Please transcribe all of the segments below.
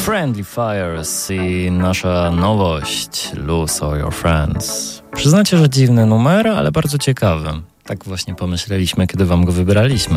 Friendly Fires i nasza nowość Lose All Your Friends. Przyznacie, że dziwny numer, ale bardzo ciekawy. Tak właśnie pomyśleliśmy, kiedy wam go wybraliśmy.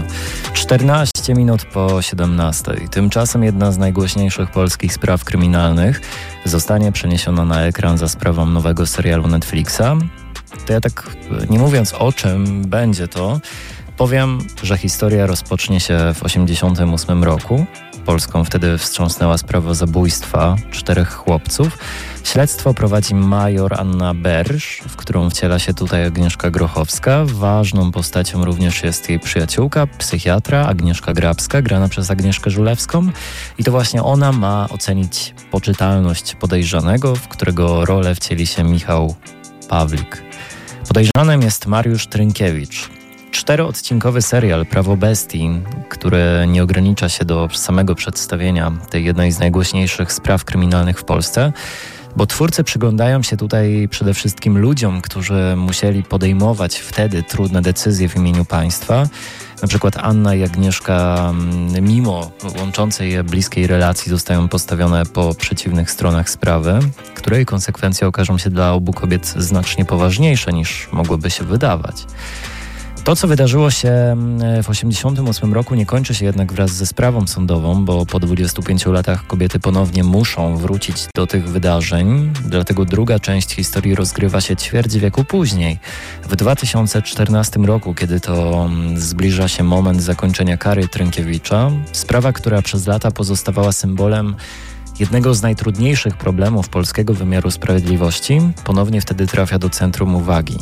14 minut po 17. Tymczasem jedna z najgłośniejszych polskich spraw kryminalnych zostanie przeniesiona na ekran za sprawą nowego serialu Netflixa. To ja tak, nie mówiąc o czym będzie to, powiem, że historia rozpocznie się w 1988 roku. Polską wtedy wstrząsnęła sprawa zabójstwa 4 chłopców. Śledztwo prowadzi major Anna Berż, w którą wciela się tutaj Agnieszka Grochowska. Ważną postacią również jest jej przyjaciółka, psychiatra Agnieszka Grabska, grana przez Agnieszkę Żulewską. I to właśnie ona ma ocenić poczytalność podejrzanego, w którego rolę wcieli się Michał Pawlik. Podejrzanym jest Mariusz Trynkiewicz. 4-odcinkowy serial Prawo Bestii, który nie ogranicza się do samego przedstawienia tej jednej z najgłośniejszych spraw kryminalnych w Polsce, bo twórcy przyglądają się tutaj przede wszystkim ludziom, którzy musieli podejmować wtedy trudne decyzje w imieniu państwa. Na przykład Anna i Agnieszka, mimo łączącej je bliskiej relacji, zostają postawione po przeciwnych stronach sprawy, której konsekwencje okażą się dla obu kobiet znacznie poważniejsze niż mogłoby się wydawać. To, co wydarzyło się w 1988 roku, nie kończy się jednak wraz ze sprawą sądową, bo po 25 latach kobiety ponownie muszą wrócić do tych wydarzeń. Dlatego druga część historii rozgrywa się ćwierć wieku później. W 2014 roku, kiedy to zbliża się moment zakończenia kary Trynkiewicza, sprawa, która przez lata pozostawała symbolem jednego z najtrudniejszych problemów polskiego wymiaru sprawiedliwości, ponownie wtedy trafia do centrum uwagi.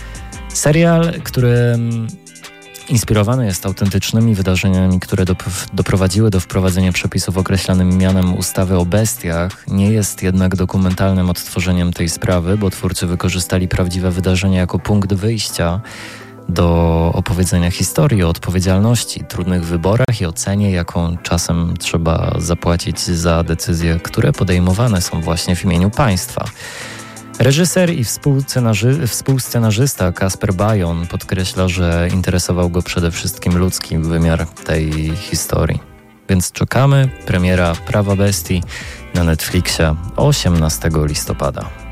Serial, który inspirowany jest autentycznymi wydarzeniami, które doprowadziły do wprowadzenia przepisów określanym mianem ustawy o bestiach, nie jest jednak dokumentalnym odtworzeniem tej sprawy, bo twórcy wykorzystali prawdziwe wydarzenia jako punkt wyjścia do opowiedzenia historii o odpowiedzialności, trudnych wyborach i ocenie, jaką czasem trzeba zapłacić za decyzje, które podejmowane są właśnie w imieniu państwa. Reżyser i współscenarzysta Kasper Bajon podkreśla, że interesował go przede wszystkim ludzki wymiar tej historii. Więc czekamy. Premiera Prawa Bestii na Netflixie 18 listopada.